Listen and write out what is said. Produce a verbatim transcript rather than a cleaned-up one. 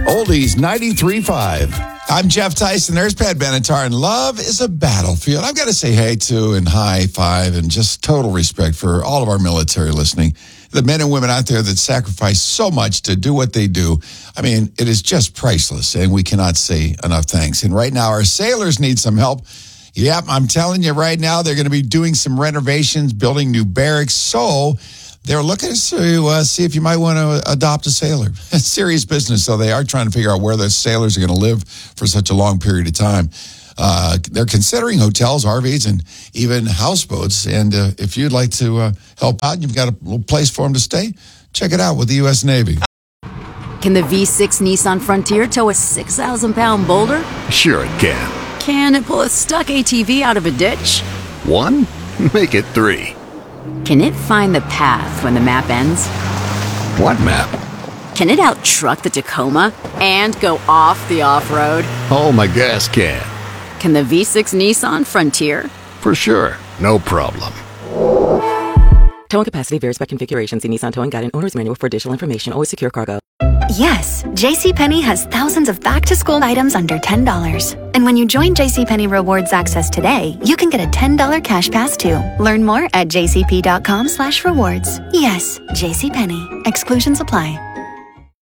Oldies ninety-three point five. I'm Jeff Tyson. There's Pat Benatar, and love is a battlefield. I've got to say hey to and high five and just total respect for all of our military listening. The men and women out there that sacrifice so much to do what they do. I mean, it is just priceless, and we cannot say enough thanks. And right now, our sailors need some help. Yep, I'm telling you right now, they're going to be doing some renovations, building new barracks. So they're looking to uh, see if you might want to adopt a sailor. It's serious business, so they are trying to figure out where the sailors are going to live for such a long period of time. Uh, they're considering hotels, R Vs, and even houseboats. And uh, if you'd like to uh, help out, you've got a little place for them to stay, check it out with the U S Navy. Can the V six Nissan Frontier tow a six thousand pound boulder? Sure it can. Can it pull a stuck A T V out of a ditch? One? Make it three. Can it find the path when the map ends? What map? Can it out-truck the Tacoma and go off the off-road? Oh, my gas can. Can the V six Nissan Frontier? For sure. No problem. Towing capacity varies by configuration. See Nissan Towing Guide and Owner's Manual for additional information. Always secure cargo. Yes, JCPenney has thousands of back-to-school items under ten dollars. And when you join JCPenney Rewards Access today, you can get a ten dollars cash pass too. Learn more at jcp.com slash rewards. Yes, JCPenney. Exclusions apply.